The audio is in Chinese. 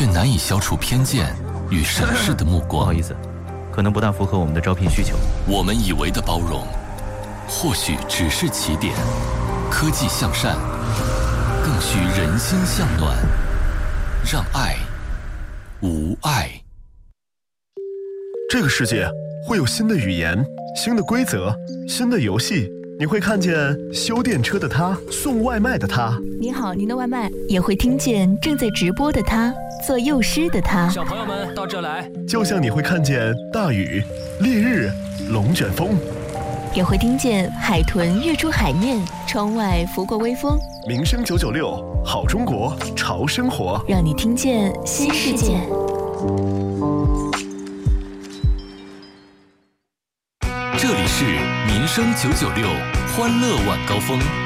却难以消除偏见与审视的目光。 不好意思，可能不大符合我们的招聘需求。 我们以为的包容，或许只是起点。科技向善，更需人心向暖，让爱无碍。 这个世界会有新的语言、新的规则、新的游戏。你会看见修电车的他，送外卖的他。 你好，您的外卖。也会听见正在直播的他，做幼师的他。 小朋友们到这来。 就像你会看见大雨、烈日、龙卷风。 也会听见海豚跃出海面，窗外拂过微风。 民生996，好中国，潮生活， 让你听见新世界。 这里是民生996，欢乐晚高峰。